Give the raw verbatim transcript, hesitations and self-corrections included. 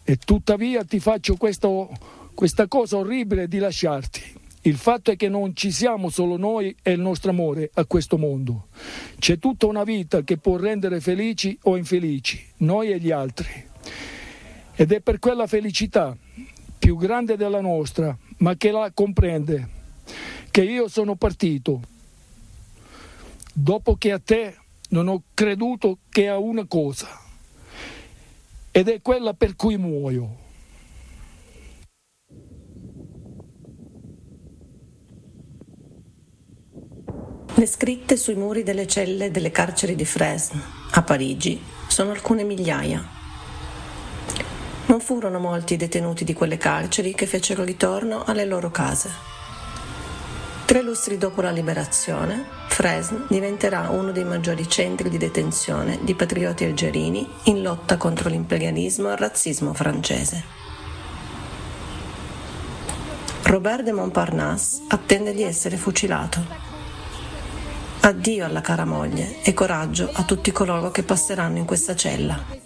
E tuttavia ti faccio questo, questa cosa orribile di lasciarti. Il fatto è che non ci siamo solo noi e il nostro amore a questo mondo. C'è tutta una vita che può rendere felici o infelici, noi e gli altri. Ed è per quella felicità più grande della nostra, ma che la comprende, che io sono partito. Dopo che a te non ho creduto che a una cosa, ed è quella per cui muoio. Le scritte sui muri delle celle delle carceri di Fresnes, a Parigi, sono alcune migliaia. Non furono molti i detenuti di quelle carceri che fecero ritorno alle loro case. Tre lustri dopo la liberazione, Fresnes diventerà uno dei maggiori centri di detenzione di patrioti algerini in lotta contro l'imperialismo e il razzismo francese. Robert de Montparnasse attende di essere fucilato. Addio alla cara moglie e coraggio a tutti coloro che passeranno in questa cella.